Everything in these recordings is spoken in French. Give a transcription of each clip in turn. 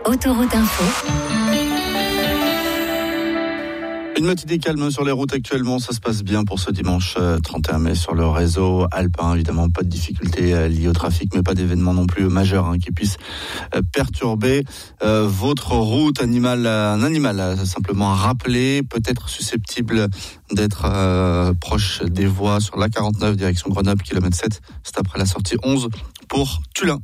Autoroute Info. Une matinée calme sur les routes actuellement, ça se passe bien pour ce dimanche 31 mai sur le réseau alpin. Évidemment, pas de difficultés liées au trafic, mais pas d'événements non plus majeurs qui puissent perturber votre route. Un animal simplement rappelé, peut-être susceptible d'être proche des voies sur l'A49 direction Grenoble, kilomètre 7. C'est après la sortie 11 pour Tullin.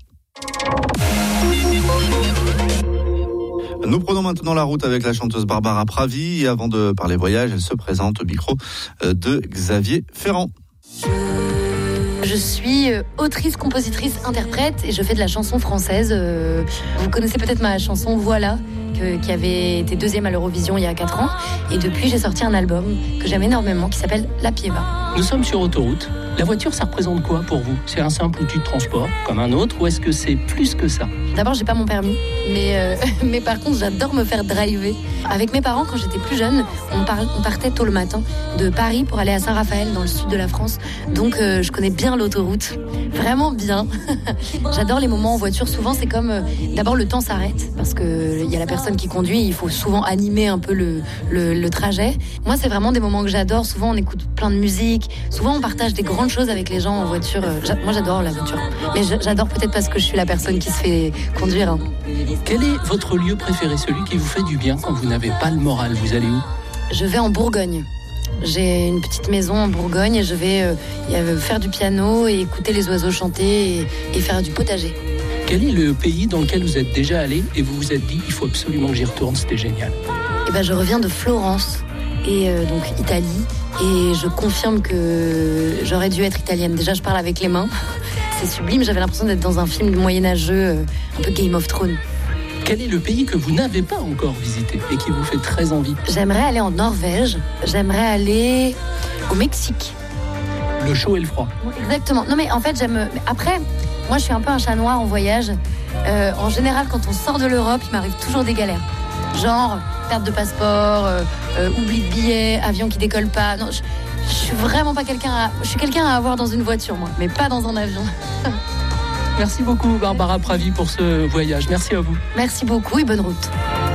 Nous prenons maintenant la route avec la chanteuse Barbara Pravi et avant de parler voyage, elle se présente au micro de Xavier Ferrand. Je suis autrice, compositrice, interprète et je fais de la chanson française. Vous connaissez peut-être ma chanson Voilà, qui avait été 2e à l'Eurovision il y a 4 ans. Et depuis, j'ai sorti un album que j'aime énormément qui s'appelle La Pieva. Nous sommes sur autoroute. La voiture, ça représente quoi pour vous ? C'est un simple outil de transport comme un autre ou est-ce que c'est plus que ça ? D'abord, j'ai pas mon permis, mais par contre, j'adore me faire driver. Avec mes parents, quand j'étais plus jeune, on partait tôt le matin de Paris pour aller à Saint-Raphaël, dans le sud de la France. Donc, je connais bien l'autoroute, vraiment bien. J'adore les moments en voiture. Souvent, c'est comme, d'abord, le temps s'arrête parce qu'il y a la personne qui conduit. Il faut souvent animer un peu le trajet. Moi, c'est vraiment des moments que j'adore. Souvent, on écoute plein de musique. Souvent, on partage des grandes choses avec les gens en voiture. Moi, j'adore la voiture. Mais j'adore peut-être parce que je suis la personne qui se fait conduire. Quel est votre lieu préféré, celui qui vous fait du bien quand vous n'avez pas le moral ? Vous allez où ? Je vais en Bourgogne. J'ai une petite maison en Bourgogne et je vais faire du piano et écouter les oiseaux chanter et faire du potager. Quel est le pays dans lequel vous êtes déjà allé et vous vous êtes dit il faut absolument que j'y retourne, c'était génial ? Je reviens de Florence et donc Italie et je confirme que j'aurais dû être italienne. Déjà je parle avec les mains. C'est sublime, j'avais l'impression d'être dans un film moyenâgeux, un peu Game of Thrones. Quel est le pays que vous n'avez pas encore visité et qui vous fait très envie ? J'aimerais aller en Norvège, j'aimerais aller au Mexique. Le chaud et le froid. Exactement. Non mais en fait Après, moi je suis un peu un chat noir en voyage. En général, quand on sort de l'Europe, il m'arrive toujours des galères. Genre, perte de passeport, oubli de billets, avion qui décolle pas. Non, je suis vraiment pas je suis quelqu'un à avoir dans une voiture, moi, mais pas dans un avion. Merci beaucoup, Barbara Pravi, pour ce voyage. Merci à vous. Merci beaucoup et bonne route.